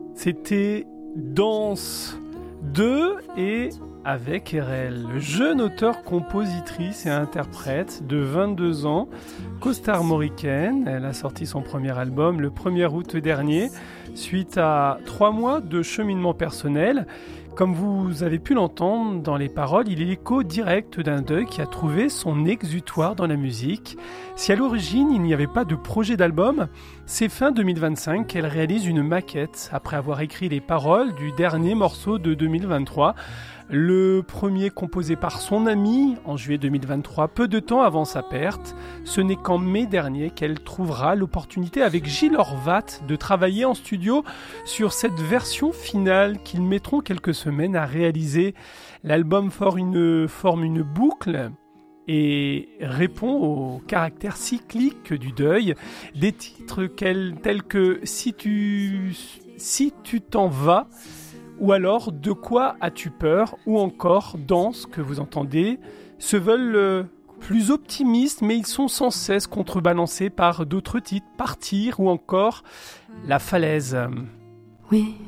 C'était Danse 2 et avec RL, jeune auteure, compositrice et interprète de 22 ans, costarmoricaine. Elle a sorti son premier album le 1er août dernier, suite à 3 mois de cheminement personnel. Comme vous avez pu l'entendre dans les paroles, il est l'écho direct d'un deuil qui a trouvé son exutoire dans la musique. Si à l'origine il n'y avait pas de projet d'album, c'est fin 2025 qu'elle réalise une maquette après avoir écrit les paroles du dernier morceau de 2023. Le premier composé par son ami en juillet 2023, peu de temps avant sa perte. Ce n'est qu'en mai dernier qu'elle trouvera l'opportunité avec Gilles Horvat de travailler en studio sur cette version finale qu'ils mettront quelques semaines à réaliser. L'album forme une boucle et répond au caractère cyclique du deuil. Des titres tels que Si tu t'en vas, ou alors De quoi as-tu peur, ou encore Danse, que vous entendez, se veulent plus optimistes, mais ils sont sans cesse contrebalancés par d'autres titres, Partir ou encore La falaise. Oui,